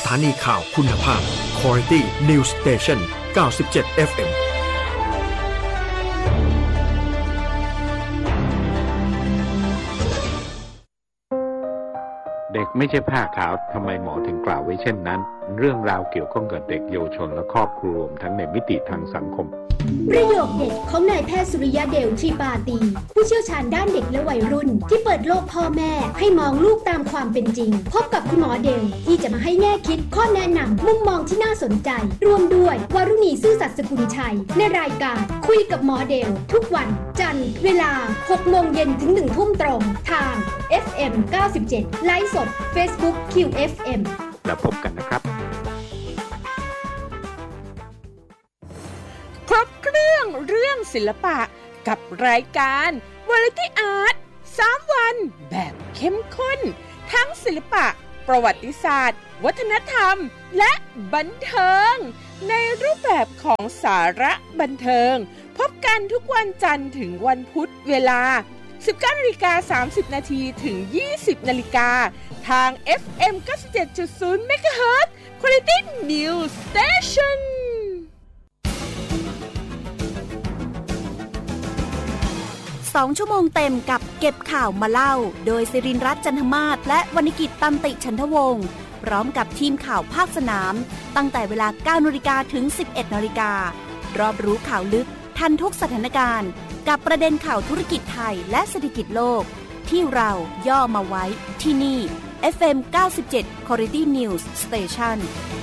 ถานีข่าวคุณภาพ Quality News Station 97 FM เด็กไม่ใช่ผ้าขาวทำไมหมอถึงกล่าวไว้เช่นนั้นเรื่องราวเกี่ยวข้องกับเด็กเยาวชนและครอบครัวรวมทั้งในมิติทางสังคมประโยคเด็ดของนายแพทย์สุริยะเดลทรีปาตีผู้เชี่ยวชาญด้านเด็กและวัยรุ่นที่เปิดโลกพ่อแม่ให้มองลูกตามความเป็นจริงพบกับคุณหมอเดลที่จะมาให้แง่คิดข้อแนะนำมุมมองที่น่าสนใจรวมด้วยวรุณีซื่อสัตย์สกุลชัยในรายการคุยกับหมอเดลทุกวันจันทร์เวลา 6 โมงเย็นถึง 1 ทุ่มตรงทาง FM 97 ไลฟ์สด Facebook QFM แล้วพบกันนะครับครบเครื่องศิลปะกับรายการ Variety Art 3 วันแบบเข้มข้นทั้งศิลปะประวัติศาสตร์วัฒนธรรมและบันเทิงในรูปแบบของสาระบันเทิงพบกันทุกวันจันทร์ถึงวันพุธเวลา 19:30 น.ถึง 20:00 น.ทาง FM 97.0 MHz Quality News Station 2 ชั่วโมงเต็มกับเก็บข่าวมาเล่าโดยศิรินทร์รัตน์จันทมาศและวรรณกิจตันติฉันทวงศ์พร้อมกับทีมข่าวภาคสนามตั้งแต่เวลา 9 นาฬิกาถึง 11 นาฬิการอบรู้ข่าวลึกทันทุกสถานการณ์กับประเด็นข่าวธุรกิจไทยและเศรษฐกิจโลกที่เราย่อมาไว้ที่นี่ FM 97 Quality News Station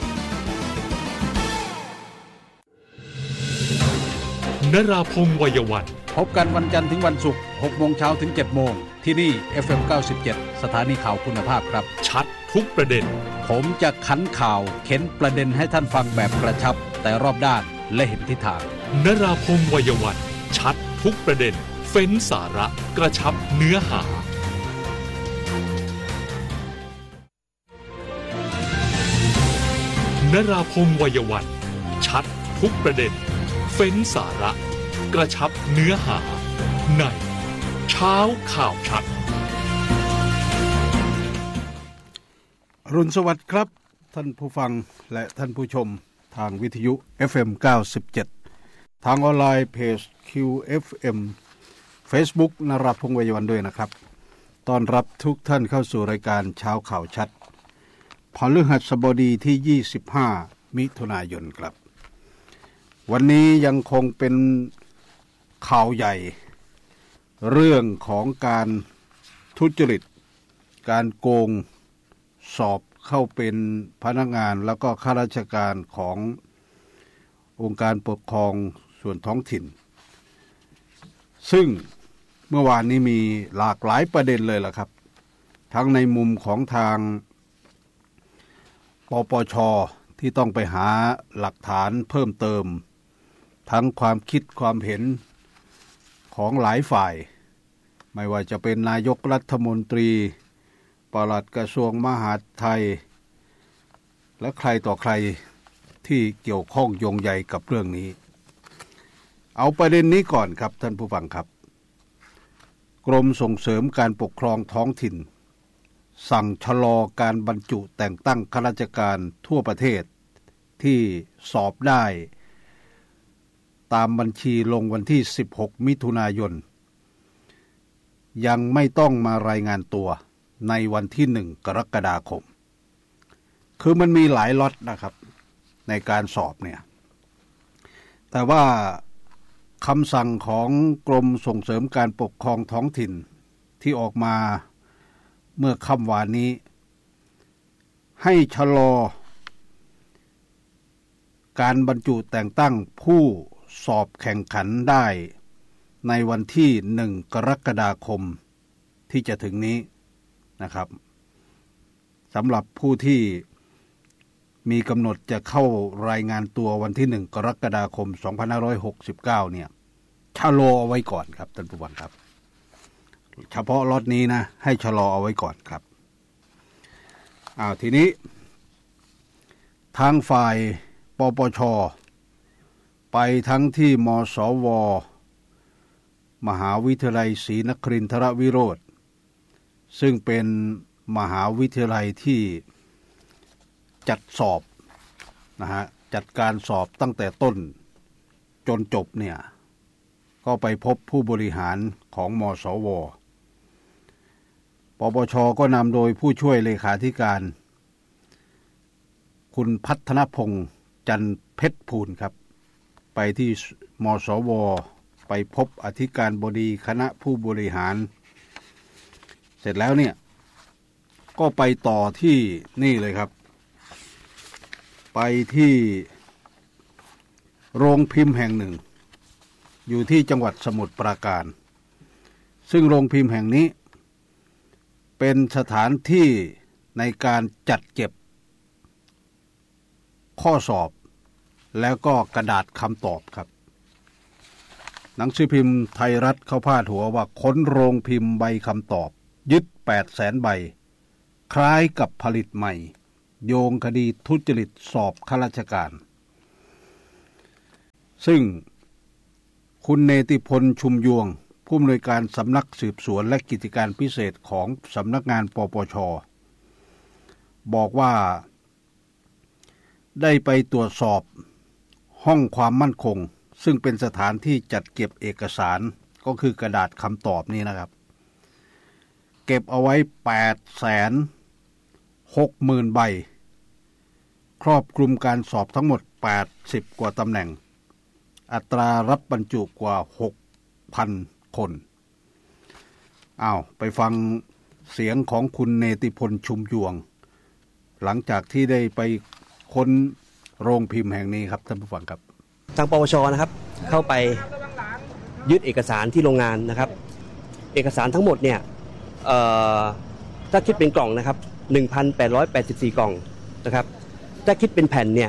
นราพงษ์วัยวันพบกันวันจันทร์ถึงวันศุกร์ 6 โมงเช้าถึง 7 โมงที่นี่ FM 97 สถานีข่าวคุณภาพครับชัดทุกประเด็นผมจะขันข่าวเข็นประเด็นให้ท่านฟังแบบกระชับแต่รอบด้านและเห็นทิศทางนราพงษ์วัยวันชัดทุกประเด็นเฟ้นสาระกระชับเนื้อหานราพงษ์วัยวันชัดทุกประเด็นเฟ้นสาระกระชับเนื้อหาในเช้าข่าวชัดรุ่นสวัสดิ์ครับท่านผู้ฟังและท่านผู้ชมทางวิทยุ FM 97ทางออนไลน์เพจ QFM Facebook นราพงษ์วัยวันด้วยนะครับต้อนรับทุกท่านเข้าสู่รายการเช้าข่าวชัดพฤหัสบดีที่25มิถุนายนครับวันนี้ยังคงเป็นข่าวใหญ่เรื่องของการทุจริตการโกงสอบเข้าเป็นพนักงานแล้วก็ข้าราชการขององค์การปกครองส่วนท้องถิ่นซึ่งเมื่อวานนี้มีหลากหลายประเด็นเลยล่ะครับทั้งในมุมของทางปปช.ที่ต้องไปหาหลักฐานเพิ่มเติมทั้งความคิดความเห็นของหลายฝ่ายไม่ว่าจะเป็นนายกรัฐมนตรีปลัดกระทรวงมหาดไทยและใครต่อใครที่เกี่ยวข้องโยงใยกับเรื่องนี้เอาประเด็นนี้ก่อนครับท่านผู้ฟังครับกรมส่งเสริมการปกครองท้องถิ่นสั่งชะลอการบรรจุแต่งตั้งข้าราชการทั่วประเทศที่สอบได้ตามบัญชีลงวันที่16มิถุนายนยังไม่ต้องมารายงานตัวในวันที่1กรกฎาคมคือมันมีหลายล็อตนะครับในการสอบเนี่ยแต่ว่าคำสั่งของกรมส่งเสริมการปกครองท้องถิ่นที่ออกมาเมื่อค่ำวานนี้ให้ชะลอการบรรจุแต่งตั้งผู้สอบแข่งขันได้ในวันที่1กรกฎาคมที่จะถึงนี้นะครับสำหรับผู้ที่มีกำหนดจะเข้ารายงานตัววันที่1กรกฎาคม2569เนี่ยชะลอเอาไว้ก่อนครับท่านผู้ฟังครับเฉพาะล็อตนี้นะให้ชะลอเอาไว้ก่อนครับทีนี้ทางฝ่ายปปช.ไปทั้งที่มสว.มหาวิทยาลัยศรีนครินทรวิโรธซึ่งเป็นมหาวิทยาลัยที่จัดสอบนะฮะจัดการสอบตั้งแต่ต้นจนจบเนี่ยก็ไปพบผู้บริหารของมสว.ปปช.ก็นำโดยผู้ช่วยเลขาธิการคุณพัฒนพงษ์จันเพชรพูนครับไปที่มสว.ไปพบอธิการบดีคณะผู้บริหารเสร็จแล้วเนี่ยก็ไปต่อที่นี่เลยครับไปที่โรงพิมพ์แห่งหนึ่งอยู่ที่จังหวัดสมุทรปราการซึ่งโรงพิมพ์แห่งนี้เป็นสถานที่ในการจัดเก็บข้อสอบแล้วก็กระดาษคำตอบครับหนังสือพิมพ์ไทยรัฐเขาพาดหัวว่าค้นโรงพิมพ์ใบคำตอบยึด 800,000 ใบคล้ายกับผลิตใหม่โยงคดีทุจริตสอบข้าราชการซึ่งคุณเนติพลชุมยวงผู้อำนวยการสำนักสืบสวนและกิจการพิเศษของสำนักงานปปช.บอกว่าได้ไปตรวจสอบห้องความมั่นคงซึ่งเป็นสถานที่จัดเก็บเอกสารก็คือกระดาษคำตอบนี่นะครับเก็บเอาไว้ 860,000 ใบครอบคลุมการสอบทั้งหมด80กว่าตำแหน่งอัตรารับบรรจุกว่า 6,000 คนไปฟังเสียงของคุณเนติพลชุมยวงหลังจากที่ได้ไปค้นโรงพิมพ์แห่งนี้ครับท่านผู้ฟังครับทางปปช.นะครับเข้าไปยึดเอกสารที่โรงงานนะครับเอกสารทั้งหมดเนี่ยถ้าคิดเป็นกล่องนะครับ 1,884 กล่องนะครับถ้าคิดเป็นแผ่นเนี่ย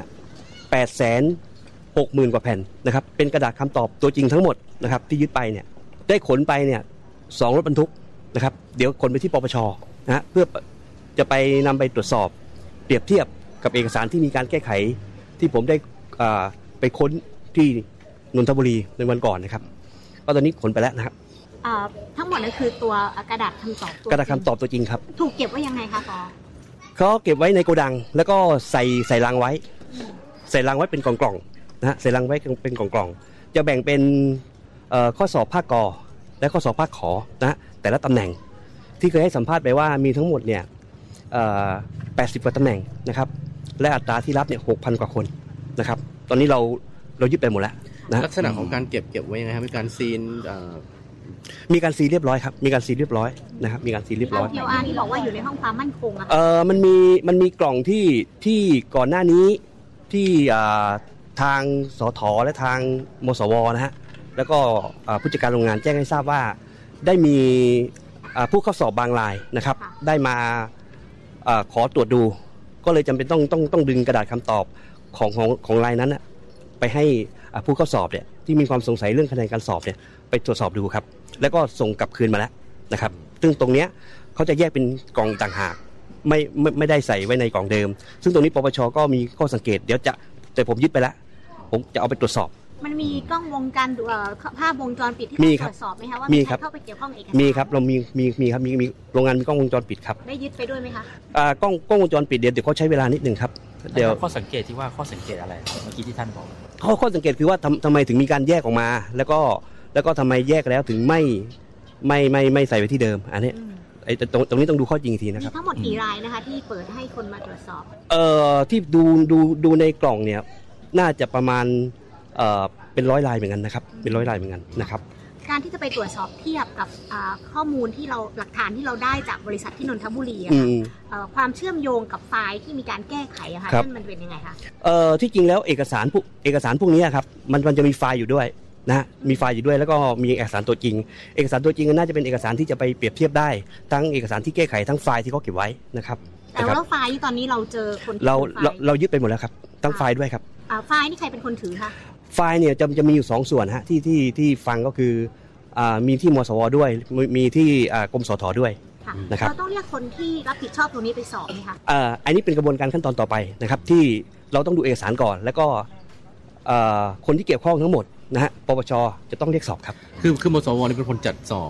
860,000 กว่าแผ่นนะครับเป็นกระดาษคำตอบตัวจริงทั้งหมดนะครับที่ยึดไปเนี่ยได้ขนไปเนี่ย2 รถบรรทุกนะครับเดี๋ยวขนไปที่ปปช.นะฮะเพื่อจะไปนำไปตรวจสอบเปรียบเทียบกับเอกสารที่มีการแก้ไขที่ผมได้ไปค้นที่นนทบุรีในวันก่อนนะครับก็ตอนนี้ขนไปแล้วนะครับทั้งหมดนั่นคือตัวกระดาษคำตอบตัวกระดาษคำตอบตัวจริงครับถูกเก็บไว้ยังไงคะปอเขาเก็บไว้ในโกดังแล้วก็ใส่ลังไว้เป็นกล่องๆนะฮะใส่ลังไว้เป็นกล่องๆจะแบ่งเป็นข้อสอบภาคกและข้อสอบภาคขนะฮะแต่ละตำแหน่งที่เคยให้สัมภาษณ์ไปว่ามีทั้งหมดเนี่ย80 กว่าตำแหน่งนะครับและอัตราที่รับเนี่ย 6,000 กว่าคนนะครับตอนนี้เรายึดไปหมดแล้วนะลักษณะของการเก็บไว้ยังไงครับมีการซีนเรียบร้อยครับมีการซีนเรียบร้อยนะครับมีการซีนเรียบร้อย PLR ที่บอกว่าอยู่ในห้องความมั่นคงอะมันมีกล่องที่ก่อนหน้านี้ที่ทางสถ.และทางมสว.นะฮะแล้วก็ผู้จัดการโรงงานแจ้งให้ทราบว่าได้มีผู้เข้าสอบบางรายนะครับได้มาขอตรวจดูก็เลยจำเป็นต้องดึงกระดาษคำตอบของรายนั้นไปให้ผู้เข้าสอบเนี่ยที่มีความสงสัยเรื่องคะแนนการสอบเนี่ยไปตรวจสอบดูครับแล้วก็ส่งกลับคืนมาแล้วนะครับซึ่งตรงเนี้ยเขาจะแยกเป็นกล่องต่างหากไม่ได้ใส่ไว้ในกล่องเดิมซึ่งตรงนี้ปปช.ก็มีข้อสังเกตแต่ผมยึดไปแล้วผมจะเอาไปตรวจสอบมันมีกล้องวงจรภาพวงจรปิดที่ตรวจสอบไหมคะว่ามีใครเข้าไปเกี่ยวข้องเอกสารมีครับเรามีครับมีโรงงานมีกล้องวงจรปิดครับได้ยึดไปด้วยไหมคะกล้องวงจรปิดเดี๋ยวเขาใช้เวลานิดนึงครับเดี๋ยวข้อสังเกตที่ว่าข้อสังเกตอะไรเมื่อกี้ที่ท่านบอกข้อสังเกตคือว่าทำไมถึงมีการแยกออกมาแล้วก็ทำไมแยกแล้วถึงไม่ใส่ไว้ที่เดิมอันนี้ตรงนี้ต้องดูข้อจริงทีนะครับมีทั้งหมดกี่รายนะคะที่เปิดให้คนมาตรวจสอบที่ดูในกล่องเนี่ยน่าจะประมาณเป็น100 รายเหมือนกันนะครับเป็น100 รายเหมือนกันนะครับการที่จะไปตรวจสอบเทียบกับข้อมูลที่เราหลักฐานที่เราได้จากบริษัทที่นนทบุรีอะค่ะความเชื่อมโยงกับไฟล์ที่มีการแก้ไขอะค่ะนั่นมันเป็นยังไงคะที่จริงแล้วเอกสารพวกนี้ครับมันจะมีไฟล์อยู่ด้วยนะมีไฟล์อยู่ด้วยแล้วก็มีเอกสารตัวจริงเอกสารตัวจริงน่าจะเป็นเอกสารที่จะไปเปรียบเทียบได้ทั้งเอกสารที่แก้ไขทั้งไฟล์ที่เขาเก็บไว้นะครับแต่ว่าไฟล์ที่ตอนนี้เราเจอคนเรายึดไปหมดแล้วครับทั้งไฟล์ด้วยครับไฟล์นี่ใครเป็นคนถือคะไฟล์เนี่ยจะมีอยู่2 ส่วนฮะที่ฟังก็คือมีที่มสว.ด้วยมีที่กรมสท.ด้วยนะครับเราต้องเรียกคนที่รับผิดชอบตรงนี้ไปสอบไหมคะอันนี้เป็นกระบวนการขั้นตอนต่อไปนะครับที่เราต้องดูเอกสารก่อนแล้วก็คนที่เกี่ยวข้องทั้งหมดนะฮะปปช.จะต้องเรียกสอบครับคือมสว.นี่เป็นคนจัดสอบ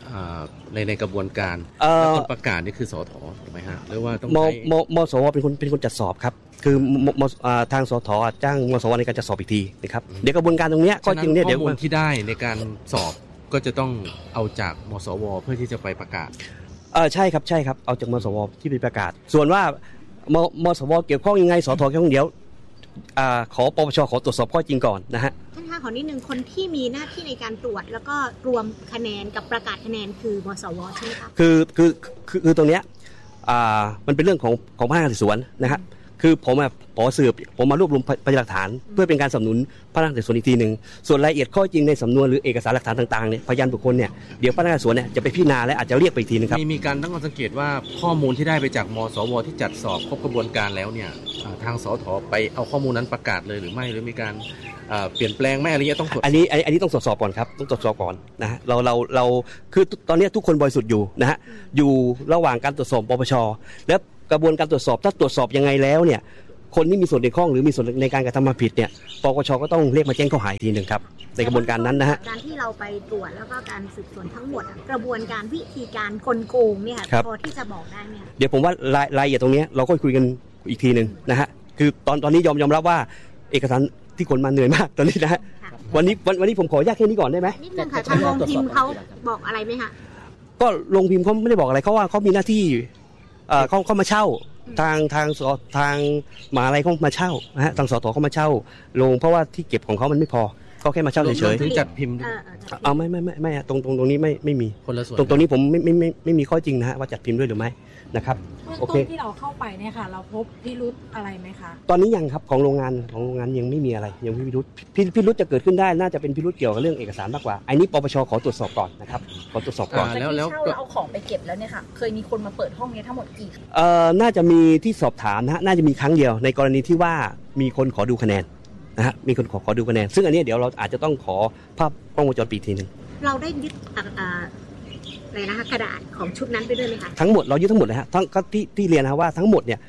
ในกระบวนการต้องประกาศนี่คือสทถูกไหมฮะหรือว่าต้องมสวเป็นคนจัดสอบครับคือทางสทจ้างมสวในการจัดสอบอีกทีนะครับเดี๋ยวกระบวนการตรงนี้ก็จริงเนี่ยเดี๋ยวข้อมูลที่ได้ในการสอบก็จะต้องเอาจากมสวเพื่อที่จะไปประกาศใช่ครับเอาจากมสวที่ไปประกาศส่วนว่ามสวเกี่ยวข้องยังไงสทเกี่ยวข้องเดี๋ยวขอปปชขอตรวจสอบข้อจริงก่อนนะฮะท่านคะขอนิดนึงคนที่มีหน้าที่ในการตรวจแล้วก็รวมคะแนนกับประกาศคะแนนคือมสวใช่ไหมครับคือตรงเนี้ยมันเป็นเรื่องของพนักงานสอบสวนนะฮะคือผมสืบผมมารวบรวมพยานหลักฐานเพื่อเป็นการสนับสนุนพนักงานสอบสวนอีกทีนึงส่วนรายละเอียดข้อจริงในสำนวนหรือเอกสารหลักฐานต่างๆเนี่ยพยานบุคคลเนี่ยเดี๋ยวพนักงานสอบสวนเนี่ยจะไปพิจารณาและอาจจะเรียกไปอีกทีนึงครับมีการตั้งข้อสังเกตว่าข้อมูลที่ได้ไปจากมสวที่จัดสอบครบกระบวนการแล้วเนี่ยทางสทไปเอาข้อมูลนั้นประกาศเลยหรือไม่หรือมีการเปลี่ยนแปลงไหมอะไรเงี้ยต้องอันนี้ต้องตรวจสอบก่อนครับต้องตรวจสอบก่อนนะฮะเราคือตอนนี้ทุกคนบริสุทธิ์อยู่นะฮะอยู่ระหว่างการตรวจสอบปปชและกระบวนการตรวจสอบถ้าตรวจสอบยังไงแล้วเนี่ยคนที่มีส่วนเกี่ยวข้องหรือมีส่วนในการกระทำความผิดเนี่ยปปชก็ต้องเรียกมาแจ้งข้อหาอีกทีนึงครับในกระบวนการนั้นนะฮะการที่เราไปตรวจแล้วก็การสืบสวนทั้งหมดกระบวนการวิธีการกลโกงเนี่ยพอที่จะบอกได้ไหมเดี๋ยวผมว่ารายละเอียดตรงนี้เราก็คุยกันอีกทีนึงนะฮะคือตอนนี้ยอมรับว่าเอกสารที่ขนมาเหนื่อยมากตอนนี้นะฮะวันนี้ผมขออนุญาตแค่นี้ก่อนได้ไหมนิดนึงค่ะทางโรงพิมพ์เขาบอกอะไรไหมคะก็โรงพิมพ์เขาไม่ได้บอกอะไรเขาว่าเขามีหน้าที่เขามาเช่าทางมหาลัยเขามาเช่านะฮะทางสทเขามาเช่าโรงเพราะว่าที่เก็บของเขามันไม่พอเขาแค่มาเช่าเฉยๆถึงจัดพิมพ์ไม่ตรงนี้ไม่มีตรงนี้ผมไม่มีข้อจริงนะฮะว่าจัดพิมพ์ด้วยหรือไม่นะครับโอเคที่เราเข้าไปเนี่ยค่ะเราพบพิรุธอะไรไหมคะตอนนี้ยังครับของโรงงานยังไม่มีอะไรยังไม่มีพิรุธจะเกิดขึ้นได้น่าจะเป็นพิรุธเกี่ยวกับเรื่องเอกสารมากกว่าอันนี้ปปชขอตรวจสอบก่อนนะครับขอตรวจสอบก่อนแล้วเอาของไปเก็บแล้วเนี่ยค่ะเคยมีคนมาเปิดห้องนี้ทั้งหมดกี่น่าจะมีที่สอบถามนะฮะน่าจะมีครั้งเดียวในกรณีที่ว่ามีคนขอดูคะแนนนะฮะมีคนขอดูคะแนนซึ่งอันนี้เดี๋ยวเราอาจจะต้องขอภาพกล้องวงจรปิดทีนึงเราได้ยึดอะไรนะคะกระดาษของชุดนั้นไปด้วยไหมคะทั้งหมดเรายึดทั้งหมดเลยฮะทั้งก็ที่เรียนนะว่าทั้งหมดเนี่ย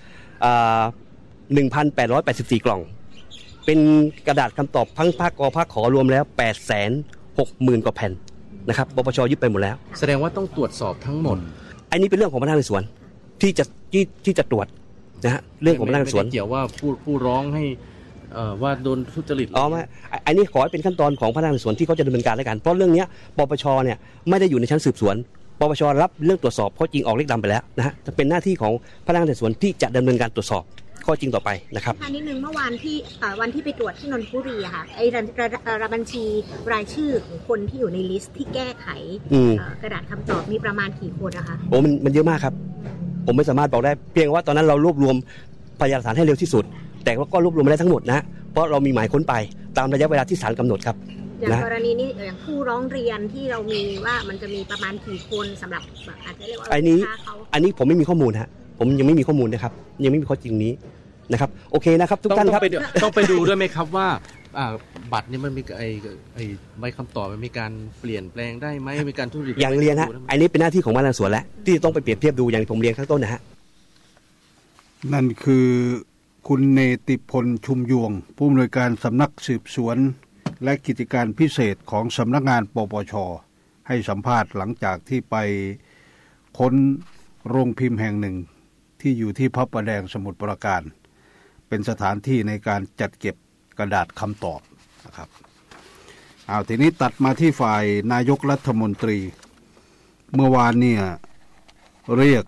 1,884 กล่องเป็นกระดาษคำตอบทั้งภาคกภาคขอรวมแล้ว 860,000 กว่าแผ่นนะครับปปชยึดไปหมดแล้วแสดงว่าต้องตรวจสอบทั้งหมดอันนี้เป็นเรื่องของพนักงานสอบสวนที่จะตรวจนะฮะเรื่องของพนักงานสอบสวนเกี่ยวว่าผู้ร้องให้ว่าโดนทุจริตไม่อันนี้ขอให้เป็นขั้นตอนของพนักงานสอบสวนที่เขาจะดำเนินการแล้วกันเพราะเรื่องนี้ปปชเนี่ยไม่ได้อยู่ในชั้นสืบสวนปปชรับเรื่องตรวจสอบข้อจริงออกเลขดำไปแล้วนะฮะจะเป็นหน้าที่ของพนักงานสอบสวนที่จะดำเนินการตรวจสอบข้อจริงต่อไปนะครับนิดนึงเมื่อวันที่ไปตรวจที่นนทบุรีอะค่ะไอ้บัญชีรายชื่อของคนที่อยู่ในลิสต์ที่แก้ไขกระดาษคำตอบมีประมาณกี่คนนะคะโอ้มันเยอะมากครับผมไม่สามารถบอกได้เพียงว่าตอนนั้นเรารวบรวมพยานหลักฐานให้เร็วที่สุดแต่ก็รวบรวมไม่ได้ทั้งหมดนะเพราะเรามีหมายค้นไปตามระยะเวลาที่ศาลกำหนดครับอย่างกรณีนี้อย่างผู้ร้องเรียนที่เรามีว่ามันจะมีประมาณกี่คนสำหรับอาจจะเรียกว่าอันนี้ผมไม่มีข้อมูลฮะผมยังไม่มีข้อมูลนะครับยังไม่มีข้อจริงนี้นะครับโอเคนะครับทุกท่านครับต้องไปดูด้วยไหมครับว่าบัตรนี่มันมีไอ้ใบคำตอบมันมีการเปลี่ยนแปลงได้ไหมมีการทุจริตอย่างเรียนฮะอันนี้เป็นหน้าที่ของพนักงานสอบสวนแล้วที่ต้องไปเปรียบเทียบดูอย่างผมเรียนข้างต้นนะฮะนั่นคือคุณเนติพลชุมยวงผู้อำนวยการสำนักสืบสวนและกิจการพิเศษของสำนักงานปปชให้สัมภาษณ์หลังจากที่ไปค้นโรงพิมพ์แห่งหนึ่งที่อยู่ที่พระประแดงสมุทรปราการเป็นสถานที่ในการจัดเก็บกระดาษคำตอบนะครับทีนี้ตัดมาที่ฝ่ายนายกรัฐมนตรีเมื่อวานเนี่ยเรียก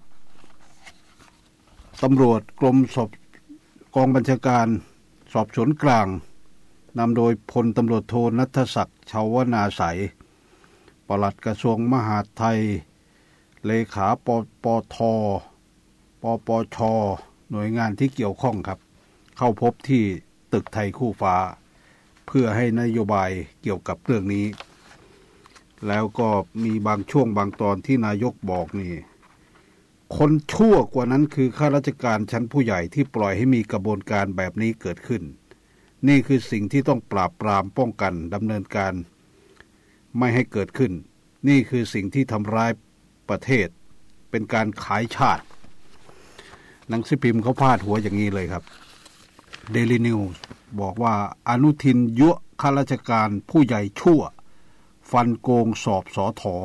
ตำรวจกรมกองบัญชาการสอบสวนกลางนำโดยพลตำรวจโทณัฐศักดิ์ ชาวนาใสปลัดกระทรวงมหาดไทยเลขาปท.ปปช.หน่วยงานที่เกี่ยวข้องครับเข้าพบที่ตึกไทยคู่ฟ้าเพื่อให้นโยบายเกี่ยวกับเรื่องนี้แล้วก็มีบางช่วงบางตอนที่นายกบอกนี่คนชั่วกว่านั้นคือข้าราชการชั้นผู้ใหญ่ที่ปล่อยให้มีกระบวนการแบบนี้เกิดขึ้นนี่คือสิ่งที่ต้องปราบปรามป้องกันดำเนินการไม่ให้เกิดขึ้นนี่คือสิ่งที่ทำร้ายประเทศเป็นการขายชาติหนังสือพิมพ์เขาพาดหัวอย่างนี้เลยครับ Daily News บอกว่าอนุทินยั่วข้าราชการผู้ใหญ่ชั่วฟันโกงสอบสถ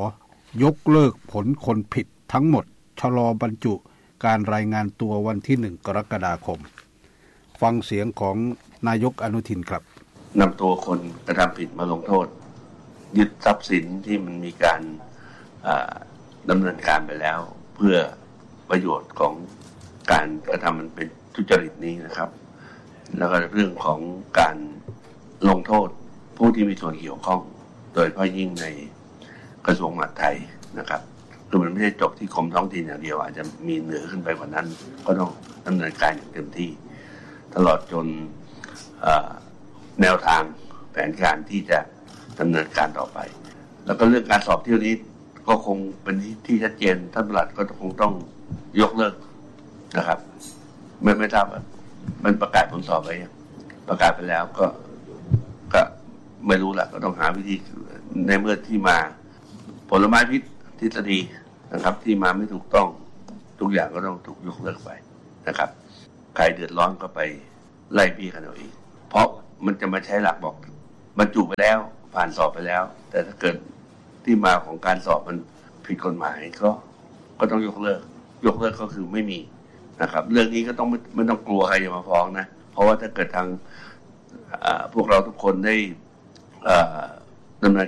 ยกเลิกผลคนผิดทั้งหมดชะลอบรรจุการรายงานตัววันที่1 กรกฎาคมฟังเสียงของนายกอนุทินครับนำตัวคนกระทำผิดมาลงโทษยึดทรัพย์สินที่มันมีการดำเนินการไปแล้วเพื่อประโยชน์ของการกระทำมันเป็นทุจริตนี้นะครับแล้วก็เรื่องของการลงโทษผู้ที่มีส่วนเกี่ยวข้องโดยเฉพาะยิ่งในกระทรวงมหาดไทยนะครับคือมันไม่ได้จบที่กรมท้องถิ่นอย่างเดียวอาจจะมีเหนือขึ้นไปกว่านั้นก็ต้องดำเนินการอย่างเต็มที่ตลอดจนแนวทางแผนการที่จะดำเนินการต่อไปแล้วก็เรื่องการสอบเที่ยวนี้ก็คงเป็นที่ชัดเจนท่านปลัดก็คงต้องยกเลิกนะครับไม่ทราบมันประกาศผลสอบไปยังประกาศไปแล้วก็ไม่รู้ละก็ต้องหาวิธีในเมื่อที่มาผลไม้พิษทฤษฎีนะครับที่มาไม่ถูกต้องทุกอย่างก็ต้องถูกยกเลิกไปนะครับใครเดือดร้อนก็ไปไล่บี้กันเอาเองเพราะมันจะมาใช้หลักบอกบรรจุไปแล้วผ่านสอบไปแล้วแต่ถ้าเกิดที่มาของการสอบมันผิดกฎหมายก็ต้องยกเลิกก็คือไม่มีนะครับเรื่องนี้ก็ต้องไม่ต้องกลัวใครจะมาฟ้องนะเพราะว่าถ้าเกิดทางพวกเราทุกคนได้ดำเนิน